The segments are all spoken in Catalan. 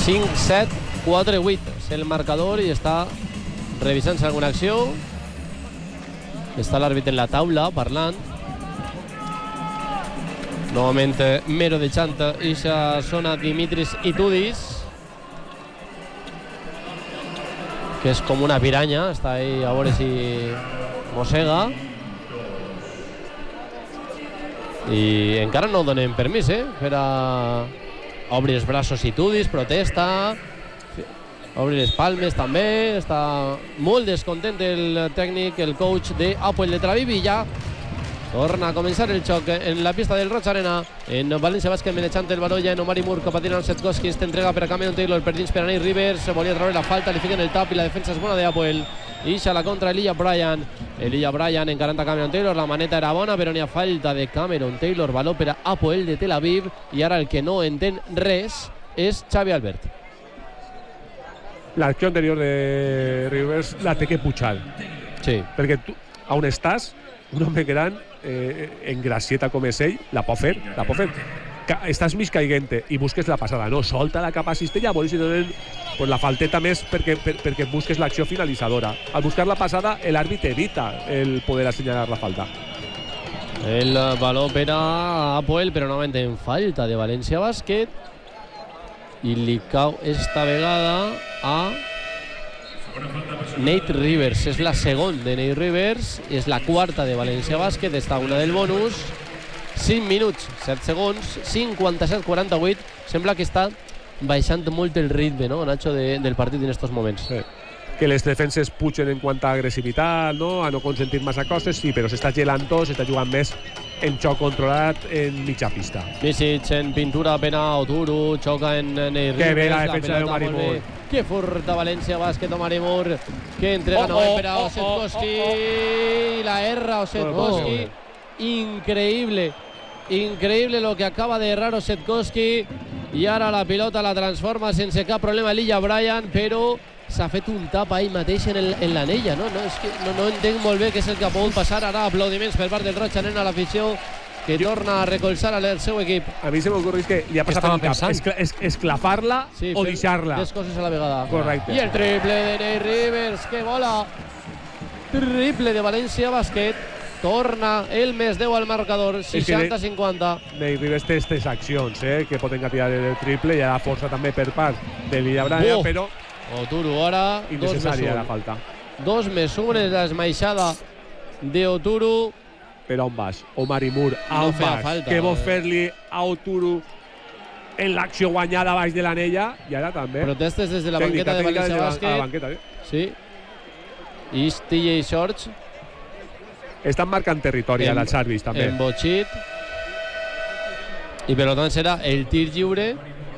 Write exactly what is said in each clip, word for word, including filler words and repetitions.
cinc set quatre vuit és el marcador i està revisant-se alguna acció. Està l'àrbit en la taula parlant. Novament Mero de Chanta i ja sona Dimitris Itoudis, que és com una piranya, està ahí a veure si mossega. I encara no donen permís eh, per a obrir els braços Itoudis, protesta, obrir les palmes també. Està molt descontent el tècnic, el coach de Hapoel de Tel Aviv, i ja torna a començar el xoc en la pista del Roig Arena. En València Bàsquet menejant el Barolla, en Omari Moore cap a Dinan Setkoski, esta entrega per a Cameron Taylor, per dins per a Nate Rivers, volia treure la falta, li fiquen el tap i la defensa és bona de Hapoel. Ixa la contra Elijah Bryant, Elijah Bryant encarant a Cameron Taylor, la maneta era bona però n'hi ha falta de Cameron Taylor, valor per a Hapoel de Tel Aviv, i ara el que no entén res és Xavi Albert. L'acció anterior de Rivers la té que pujar, sí, perquè tu, on estàs, un home gran, eh, engracieta com és ell, la pot fer, la pot fer. Ca estàs mig caiguent i busques la passada, no, solta la cap a cistella, vols si donen pues, la falteta més perquè, per, perquè busques l'acció finalitzadora. Al buscar la passada, l'àrbit evita el poder assenyalar la falta. El valor per a Hapoel, però novament en falta de València Bàsquet, i li cau esta vegada a Nate Rivers. És la segona de Nate Rivers, és la quarta de València Bàsquet, està una del bonus. cinc minuts, set segons, cinquanta-set quaranta-vuit. Sembla que està baixant molt el ritme, no, Nacho, de, del partit en estos moments. Sí. Que les defenses pugen en quant a agressivitat, no? A no consentir massa coses, sí, però s'està gelant tot, s'està jugant més en xoc controlat en mitja pista. Misic en pintura per a Oturu, xoca en Nate Rivers. Que bé la defensa de Omari Moore. Que forta València Bàsquet, Omari Moore, que entrega oh, novament oh, per a oh, Osetkowski, oh, oh, oh. La erra Osetkowski. Oh. Increïble, increïble lo que acaba de errar Osetkowski, i ara la pilota la transforma sense cap problema Elijah Bryant, però s'ha fet un tap ahí mateix en, el, en l'anella, no? No, és que no, no entenc molt bé què és el que ha pogut passar. Ara aplaudiments per part del Roig Arena a l'afició, que jo, torna a recolzar al seu equip. A mi se m'ocorre que li ha passat un cap, escla, es, esclafar-la sí, o deixar-la. Tres coses a la vegada. Correcte. I el triple de Nate Rivers, que bola. Triple de València Bàsquet. Torna el més deu al marcador, seixanta a cinquanta. Nate Rivers té aquestes accions, eh, que poden tirar el triple, i ha la força també per part de Elijah Bryant, oh. però Oturu ara, innecessària la falta. Dos més un és l'esmaixada d'Oturu. Però on vas? Omari Moore, no on vas? Falta, que vol eh? fer-li a Oturu en l'acció guanyada baix de l'anella, i ara també. Protestes des de la tècnica, banqueta de València de Bàsquet. La banqueta, eh? Sí. I T J Shorts. Estan marcant territori en, als àrbits també. En Botxit. I per tant serà el tir lliure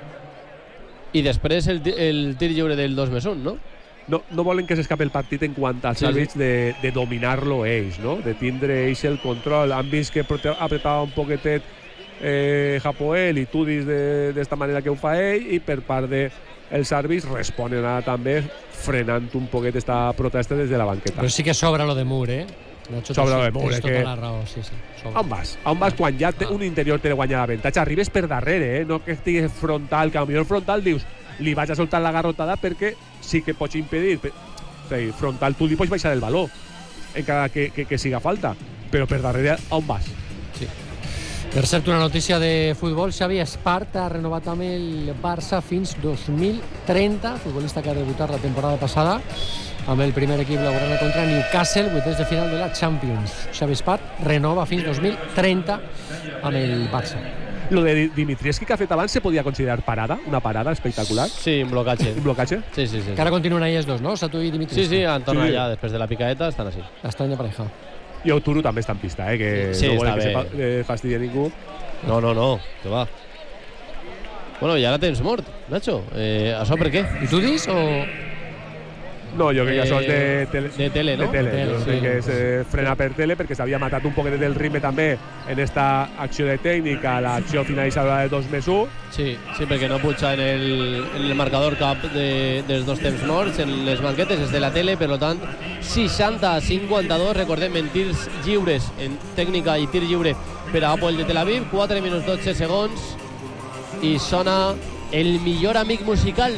i després el, el tir lliure del dos més un, no? No, no volen que s'escapi el partit en quant als sí, àrbits sí. de, de dominar-lo ells, no? De tindre ells el control. Han vist que apretava un poquetet eh, Hapoel i Itoudis d'esta manera que ho fa ell, i per part dels àrbits responen ara també frenant un poquet esta protesta des de la banqueta. Però sí que sobra lo de Moore, eh? Nacho, sobre lo de Moore, és que... tota la raó, sí, sí. On vas? On vas quan ja té, un interior té de guanyar l'avantatge? Arribes per darrere, eh? No que estigues frontal, que potser frontal dius li vaig a soltar la garrotada perquè sí que pots impedir. O sigui, frontal tu li pots baixar el valor encara que, que, que siga falta, però per darrere on vas? Sí. Per cert, una notícia de futbol, Xavi Espart ha renovat amb el Barça fins dos mil trenta, futbolista que ha debutat la temporada passada amb el primer equip laboral contra Newcastle, vuitens de final de la Champions. Xavi Espart renova fins dos mil trenta amb el Barça. Lo de Dimitrievski que ha fet abans se podia considerar parada, una parada espectacular? Sí, un blocatge. Un blocatge? Sí, sí, sí. Que ara continuen ahí els dos, no? Satu i Dimitrievski. Sí, sí, han tornat sí. ja, després de la picaeta, estan així. Estan de pareja. I Oturu també està en pista, eh? Que sí, no volen que bé. se eh, fastidi a ningú. No, no, no, que va. Bueno, i ara tens mort, Nacho. Eh, això per què? I tu dis o...? No, jo crec que això és de tele, de tele, no? De tele, tele, jo sí. crec que es eh, frena per tele perquè s'havia matat un poquet del ritme també en esta acció de tècnica, l'acció finalitzadora de dos més un. Sí, sí, perquè no puja en el, en el marcador cap de, dels dos temps morts, en les banquetes és de la tele, per tant, seixanta a cinquanta-dos, recordem, en tirs lliures, en tècnica i tir lliure per a Hapoel de Tel Aviv, quatre minuts dotze segons, i sona el millor amic musical